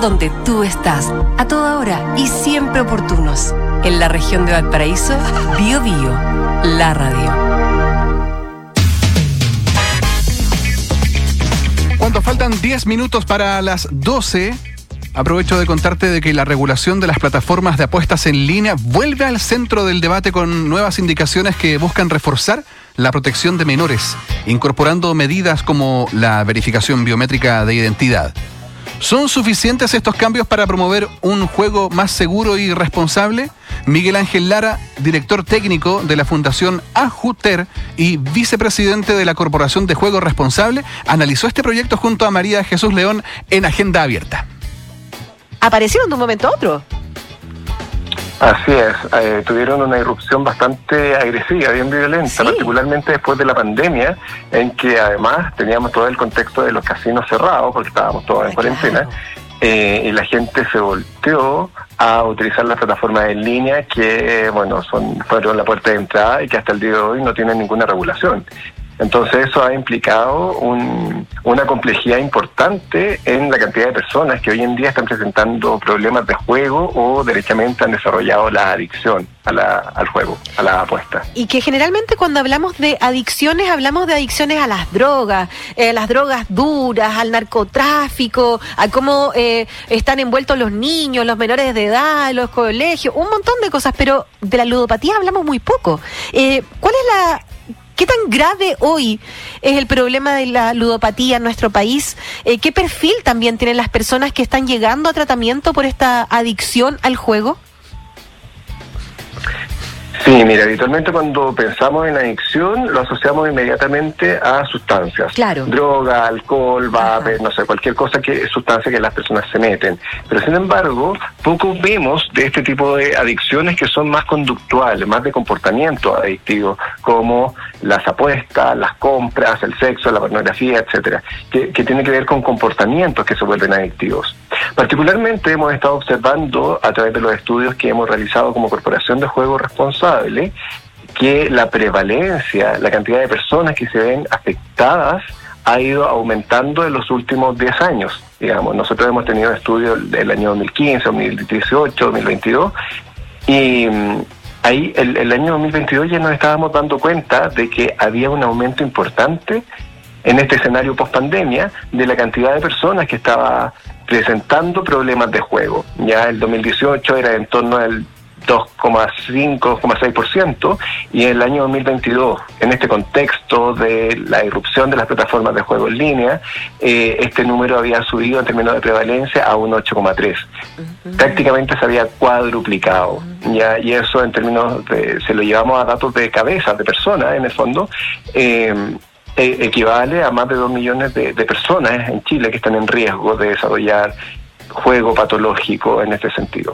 donde tú estás, a toda hora y siempre oportunos. En la región de Valparaíso, Bío Bío, la radio. Cuando faltan 10 minutos para las 12, aprovecho de contarte de que la regulación de las plataformas de apuestas en línea vuelve al centro del debate con nuevas indicaciones que buscan reforzar la protección de menores, incorporando medidas como la verificación biométrica de identidad. ¿Son suficientes estos cambios para promover un juego más seguro y responsable? Miguel Ángel Lara, director técnico de la Fundación Ajuter y vicepresidente de la Corporación de Juego Responsable, analizó este proyecto junto a María Jesús León en Agenda Abierta. Aparecieron de un momento a otro. Así es, tuvieron una irrupción bastante agresiva, bien violenta, sí. Particularmente después de la pandemia, en que además teníamos todo el contexto de los casinos cerrados, porque estábamos todos en cuarentena, y la gente se volteó a utilizar las plataformas en línea que, bueno, fueron la puerta de entrada y que hasta el día de hoy no tienen ninguna regulación. Entonces eso ha implicado una complejidad importante en la cantidad de personas que hoy en día están presentando problemas de juego o derechamente han desarrollado la adicción al juego, a la apuesta. Y que generalmente cuando hablamos de adicciones, hablamos de adicciones a las drogas duras, al narcotráfico, a cómo están envueltos los niños, los menores de edad, los colegios, un montón de cosas, pero de la ludopatía hablamos muy poco. ¿Qué tan grave hoy es el problema de la ludopatía en nuestro país? ¿Qué perfil también tienen las personas que están llegando a tratamiento por esta adicción al juego? Sí, mira, habitualmente cuando pensamos en adicción lo asociamos inmediatamente a sustancias. Claro. Droga, alcohol, vapor, no sé, cualquier sustancia que las personas se meten. Pero sin embargo, poco vemos de este tipo de adicciones que son más conductuales, más de comportamiento adictivo, como las apuestas, las compras, el sexo, la pornografía, etcétera, que tiene que ver con comportamientos que se vuelven adictivos. Particularmente hemos estado observando a través de los estudios que hemos realizado como Corporación de Juego Responsable que la prevalencia, la cantidad de personas que se ven afectadas ha ido aumentando en los últimos 10 años. Digamos, nosotros hemos tenido estudios del año 2015, 2018, 2022 y ahí el año 2022 ya nos estábamos dando cuenta de que había un aumento importante en este escenario post-pandemia de la cantidad de personas que estaba presentando problemas de juego. Ya el 2018 era en torno al 2,5, 2,6%, y en el año 2022, en este contexto de la irrupción de las plataformas de juego en línea, este número había subido en términos de prevalencia a un 8,3%. Prácticamente se había cuadruplicado. Ya, y eso en términos se lo llevamos a datos de cabezas de personas, en el fondo, equivale a más de 2 millones de personas en Chile que están en riesgo de desarrollar juego patológico en este sentido.